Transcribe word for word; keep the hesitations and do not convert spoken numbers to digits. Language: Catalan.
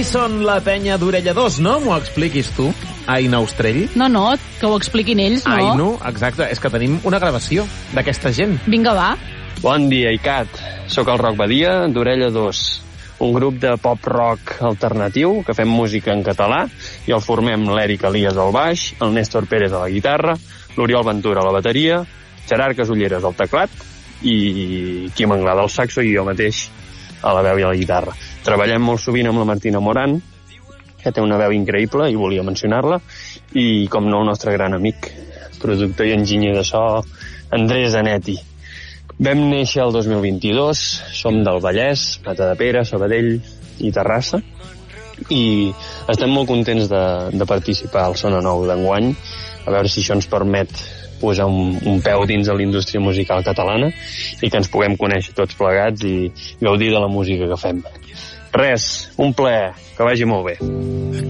Qui són la penya d'Orella dos, no? M'ho expliquis tu, Aina Ostrell. No, no, que ho expliquin ells, no? Aino, exacte, és que tenim una gravació d'aquesta gent. Vinga, va. Bon dia, Icat. Soc el Roc Badia, d'Orella dos, un grup de pop-rock alternatiu que fem música en català i el formem l'Eric Elias al baix, el Néstor Pérez a la guitarra, l'Oriol Ventura a la bateria, Gerard Casulleres al teclat i Quim Anglada al saxo i jo mateix a la veu i a la guitarra. Treballem molt sovint amb la Martina Moran, que té una veu increïble i volia mencionar-la, i com no el nostre gran amic, productor i enginyer de so, Andrés Zanetti. Vam néixer el dos mil vint-i-dos, som del Vallès, Matadepera, Sabadell i Terrassa, i estem molt contents de, de participar al Sona Nou d'enguany, a veure si això ens permet posar un, un peu dins de la indústria musical catalana i que ens puguem conèixer tots plegats i gaudir de la música que fem. Res, un plaer, que vagi molt bé.